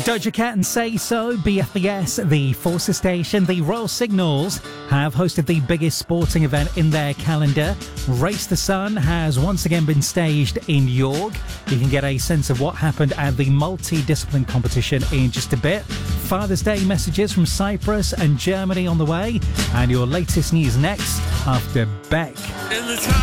Doja Cat and Say So, BFBS, the Forces Station, the Royal Signals have hosted the biggest sporting event in their calendar. Race the Sun has once again been staged in York. You can get a sense of what happened at the multi-discipline competition in just a bit. Father's Day messages from Cyprus and Germany on the way. And your latest news next after Beck.